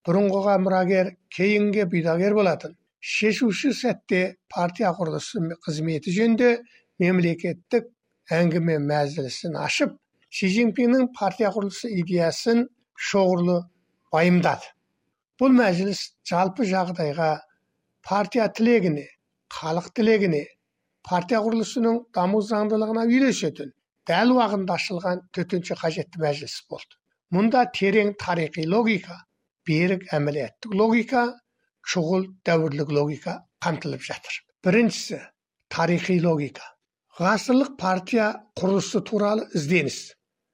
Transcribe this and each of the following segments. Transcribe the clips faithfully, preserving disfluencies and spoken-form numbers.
бұрынғыға мұрагер, кейінге бұйдагер болатын. Шешуші сәтте партия құрылысы қызметі жөнінде мемлекеттік әңгіме мәжілісін ашып, Си Цзиньпиннің партия құрылысы идеясын шоғырлы байымдады. Бұл мәжіліс жалпы жағдайға, партия тілегіне, халық тілегіне, партия құрылысының даму заңдылығына үйлесетін, дәл уақытында ашылған төтенше қажетті мәжіліс болды. Мұнда терең тарихи логика, берік әмелияттық логика, шұғыл дәуірлік логика қамтылып жатыр. Біріншісі, тарихи логика. Ғасырлық партия құрылысы туралы ізденіс.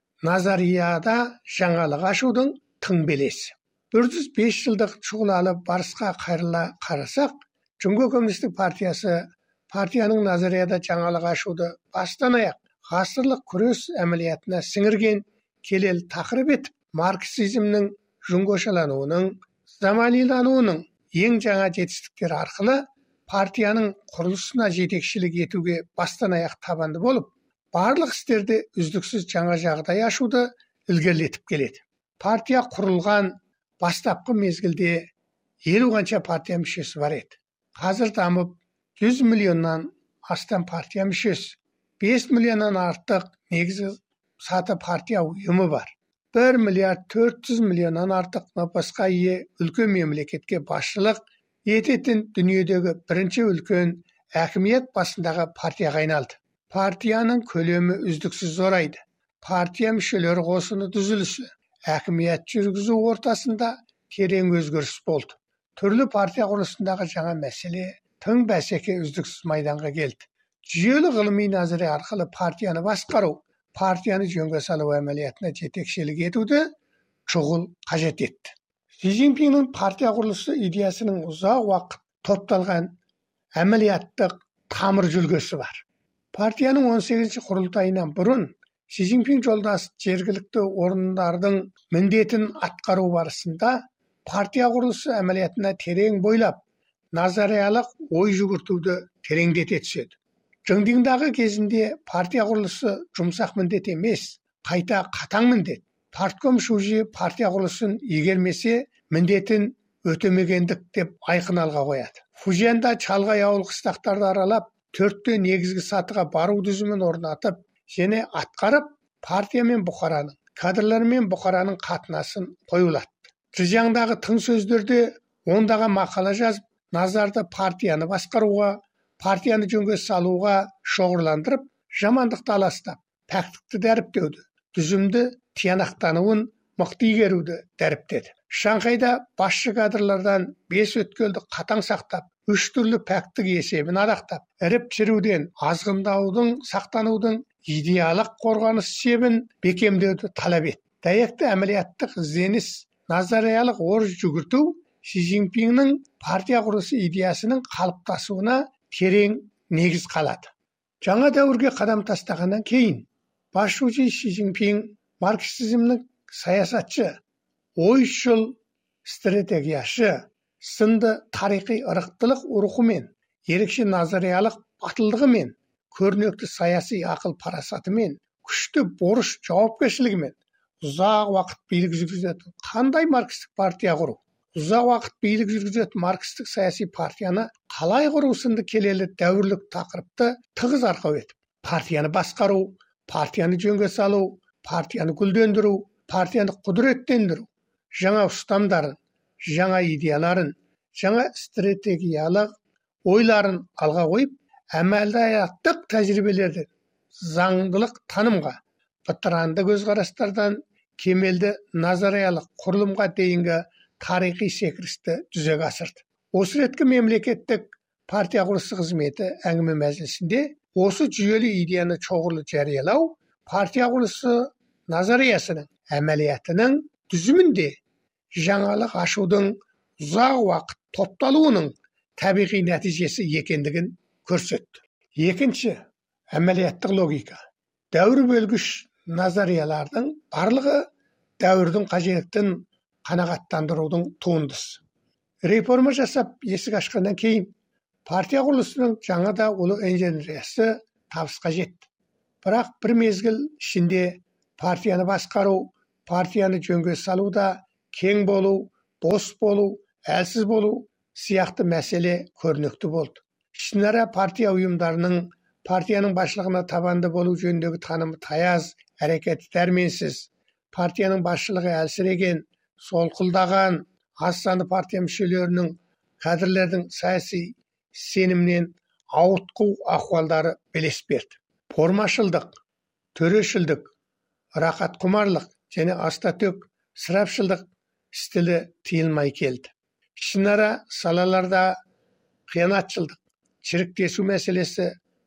Назарияда жаңалық ашудың тың белесі. бір жүз бес жылдық шұғылалы барысқа қайрыла қарасақ, Жүңгө коммунистік партиясы партияның назарияда жаңалық ашуды бастан аяқ ғасырлық күрес әмелиятына сіңірген келелі тақырып етіп, марксизмнің жүңгошалануының, заманилануының ең жаңа жетістіктері арқылы партияның құрылысына жетекшілік етуге бастан аяқ табанды болып, барлық істерде үздіксіз жаңа жағдай ашуды ілгерілетіп келеді. Партия құрылған бастапқы мезгілде елу қанша партия мүшесі бар еді. Қазір дамып жүз миллионнан астам партия мүшесі, бес миллионнан артық негізгі саты партия ұйымы бар. бір миллиард төрт жүз миллионнан артық науқасқа ие үлкен мемлекетке басшылық ететін дүниедегі бірінші үлкен әкімет басындағы партияға айналды. Партияның көлемі үздіксіз зорайды. Партия мүшелері қосыны түзілісі, әкімет жүргізу ортасында терең өзгеріс болды. Түрлі партия құрылысындағы жаңа мәселе, тың бәсеке үздіксіз майданға келді. Жүйелі ғылыми назария арқылы партияны басқару, партияны жөнге салу әмелиятына жетекшілік етуді шұғыл қажет етті. Си Цзиньпиннің партия құрылысы идеясының ұзақ уақыт топталған әмелияттық тамыр жүлгесі бар. Партияның он сегізінші құрылтайынан бұрын Си Цзиньпин жолдасы жергілікті орындардың міндетін атқару барысында партия құрылысы әмелиятына терең бойлап, назариялық ой жүгіртуді тереңдете түседі. Жыңдыңдағы кезінде партия құрылысы жұмсақ міндет емес, қайта қатаң міндет. Партком шужи партия құрылысын егермесе, міндетін өтемегендік деп айқын алға қояды. Фужианда шалғай ауыл қыстақтарды аралап, төртте негізгі сатыға бару дүзімін орнатып, және атқарып, партия мен бұқараның, кадрлар мен бұқараның қатынасын қойылады. Зhejiangдағы тың сөздерде ондағы мақала жазып, назарды партияны басқаруға, партияны жөнге салуға шоғырландырып, жамандықты аластап, пәктікті дәріптеуді, түзімді тиянақтануын мықты игеруді дәріптеді. Шанхайда басшы кадрлардан бес өткелді қатаң сақтап, үш түрлі пәктік есебін адақтап, іріп шіруден азғындаудың, сақтанудың идеялық қорғаныс шебін бекемдеуді талап етті. Дәйекті әмелияттық ізденіс, назариялық ор жүгірту Си Цзиньпиннің партия құрылысы идеясының қалыптасуына терең негіз қалады. Жаңа дәуірге қадам тастағаннан кейін, басшысы Си Цзиньпин марксизмнің саясатшы, ойшыл, стратегияшы сынды тарихи ырықтылық ұрқымен, ерекше назариялық батылдығымен, көрнекті саяси ақыл парасатымен, күшті борыш жауапкершілігімен ұзақ уақыт билік жүргізетін қандай маркстік партия құру, ұзақ уақыт билік жүргізетін маркстік саяси партияны қалай құру сынды келелі дәуірлік тақырыпты тығыз арқау етіп, партияны басқару, партияны жөнге салу, партияны гүлдендіру, партияны құдіреттендіру, жаңа ұстамдарын, жаңа идеяларын, жаңа стратегиялық ойларын алға қойып, әмәлдаяттық тәжірибелерден, заңдылық танымға, бытыранды көзқарастардан кемелді назариялық құрылымға дейінгі тарихи секірісті жүзеге асырды. Осы реткі мемлекеттік партия құрылысы қызметі әңгіме мәжілісінде осы жүйелі идеяны шоғырлы жариялау, партия құрылысы назариясының, әмәлиятының түзімінде жаңалық ашудың ұзақ уақыт топталуының табиғи нәтижесі екендігін көрсетті. Екінші, әмәлияттық логика. Дәуір бөлгіш назариялардың барлығы дәуірдің қажеттін қанағаттандырудың туындысы. Реформа жасап есік ашқаннан кейін партия құрылысының жаңа да ұлы инженериясы табысқа жетті. Бірақ бір мезгіл ішінде партияны басқару, партияны жөнге салуда кең болу, бос болу, әлсіз болу сияқты мәселе көрнекті болды. Ішінара партия ұйымдарының партияның басшылығына табанды болу жөніндегі танымы таяз, әрекеті дәрменсіз, партияның басшылығы әлсіреген, солқылдаған, аз саны партия мүшелерінің кадрлердің саяси сенімнен ауытқу ахуалдары белес берді. Формашылдық, төрешілдік, рақатқұмарлық және астатөк ысырапшылдық стилі тыйылмай келді. Ішінара салаларда қиянатшылдық, шіріктесу мәселесі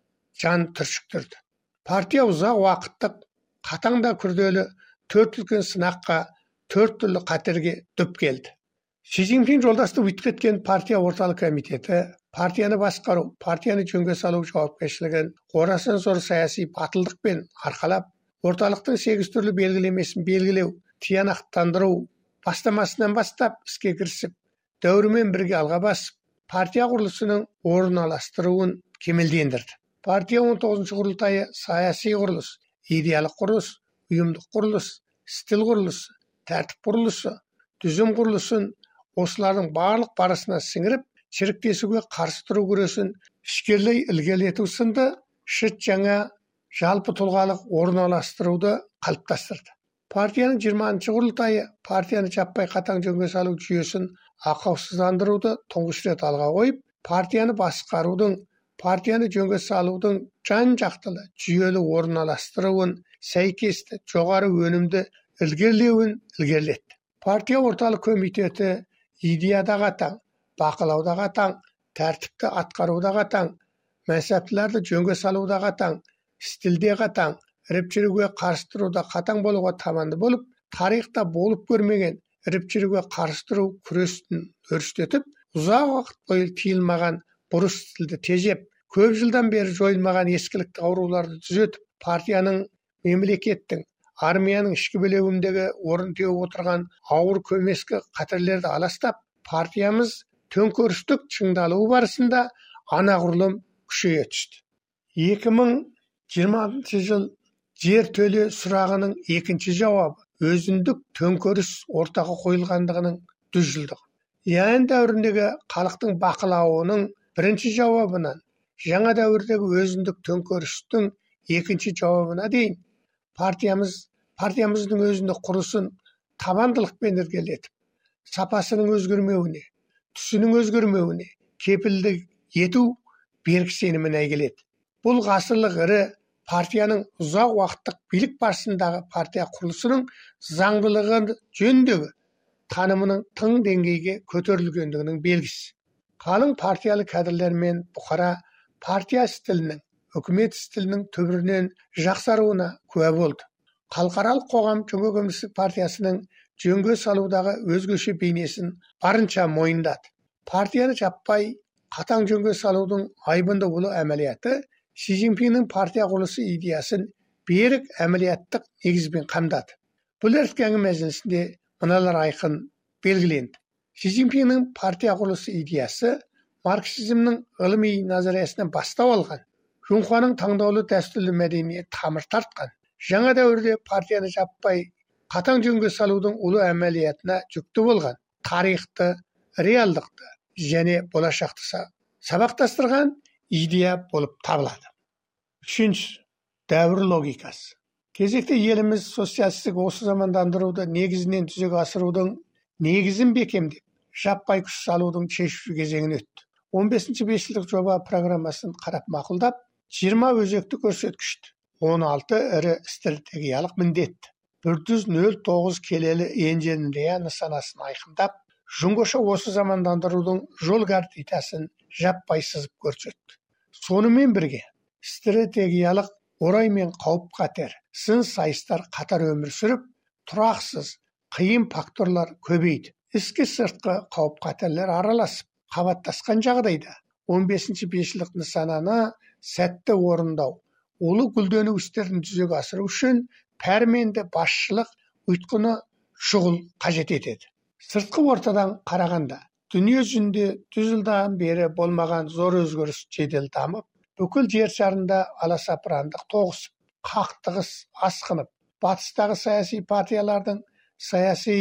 жан түршіктірді. Партия ұзақ уақыттық, қатаң да күрделі төрт үлкен сынаққа, төрт түрлі қатерге дүп келді. Си Цзиньпин жолдасты өтіп кеткен партия орталық комитеті, партияны басқару, партияны жөнге салу жауапкершілігін орасан зор саяси батылдықпен арқалап, орталықтың сегіз түрлі белгілемесін белгілеу, тиянақтандыру бастамасынан бастап іске кірісіп, дәуірмен бірге алға басып, партия құрылысының орналастыруын кемелдендірді. Партия он тоғызыншы құрылтайы саяси құрылыс, идеялық құрылыс, ұйымдық құрылыс, стил құрылысы, тәртіп құрылысы, түзім құрылысын осылардың барлық барысына сіңіріп, шіріктесуге қарсы тұру күресін ішкерлей ілгерілету сынды шыт жаңа жалпы тұлғалық орналастыруды қалыптастырды. Партияның жиырмасыншы құрылтайы партияны жаппай қатаң жөнге салу жүйесін ақаусыздандыруды тұңғыш рет алға қойып, партияны басқарудың, партияны жөнге салудың жан-жақтылы жүйелі орналастыруын, сәйкесті жоғары өнімді ілгерілеуін ілгерілетті. Партия орталық комитеті идеяда қатаң, бақылауда қатаң, тәртіпті атқаруда қатаң, мәнсаптыларды жөнге салуда қатаң, стилде қатаң, іріп-жіруге қарсы тұруда қатаң болуға табанды болып, тарихта болып көрмеген іріп-жіруге қарсы тұру күресін өрістетіп, ұзақ уақыт бойы тиылмаған бұрыс стилді тежеп, көп жылдан бері жойылмаған ескілікті ауруларды түзетіп, партияның, мемлекеттің, армияның ішкі білеуіндегі орын теуіп отырған ауыр көмескі қатерлерді аластап, партиямыз төңкерістік шыңдалуы барысында анағұрлым күшейе түсті. екі мың жиырмасыншы жыл жер төле сұрағының екінші жауабы өзіндік төңкеріс ортаға қойылғандығының жүз жылдығы. Ян дәуіріндегі халықтың бақылауының бірінші жауабынан жаңа дәуірдегі өзіндік төңкерістің екінші жауабына дейін партиямыз партиямыздың өзіндік құрылысын табандылықпен ілгерілетіп, сапасының өзгермеуіне, түсінің өзгермеуіне кепілдік ету берік сенімін әйгіледі. Бұл ғасырлық ірі партияның ұзақ уақыттық билік барысындағы партия құрылысының заңдылығы жөніндегі танымының тың деңгейге көтерілгендігінің белгісі. Қалың партиялы кадрлер мен бұқара партия стилінің, үкімет стилінің түбірінен жақсаруына куә болды. Халықаралық қоғам Жөнге Коммунистік партиясының жөнге салудағы өзгеше бейнесін барынша мойындады. Партияны жаппай қатаң жөнге салудың айбынды ұлы әмәлияты Си Цзиньпиннің партия құрылысы идеясын берік әмәлияттық негізбен қамдады. Бұл ертеңгі мәжілісінде мыналар айқын белгіленді. Си Цзиньпиннің партия құрылысы идеясы марксизмнің ғылыми назариясынан бастау алған, Жунхуаның таңдаулы дәстүрлі мәдениет тамыр тартқан, жаңа дәуірде партияны жаппай қатаң жөнге салудың ұлы әмәлиятына жүкті болған, тарихты, реалдықты және болашақты сабақтастырған идея болып табылады. Үшінші, дәуір логикасы. Кезекте еліміз социалистік осы замандандыруды негізінен жүзеге асырудың негізін бекемдеп, жаппай күш салудың шешуші кезеңіне өтті. он бесінші бесжылдық жоба программасын қарап мақұлдап, жиырма өзекті көрсеткішті, он алты ірі стратегиялық міндетті, бір жүз нөл тоғыз келелі инженерия нысанасын айқындап, жүңгіше осы замандандырудың жол картасын жаппай сызып көрсетті. Сонымен бірге стратегиялық орай мен қауіп қатер, сын сайыстар қатар өмір сүріп, тұрақсыз, қиын факторлар көбейді. Іске сыртқы қауіп қатерлер араласып, қабаттасқан жағдайда он бесінші бесжылдық нысананы сәтті орындау, ұлы гүлдену істерін жүзеге асыру үшін пәрменді басшылық ұйытқыны шұғыл қажет етеді. Сыртқы ортадан қарағанда, дүние жүзінде жүз жылдан бері болмаған зор өзгеріс жедел дамып, бүкіл жер шарында аласапырандық тоғысып, қақтығыс асқынып, батыстағы саяси партиялардың саяси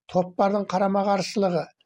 топтардың қарама-қарсылығы,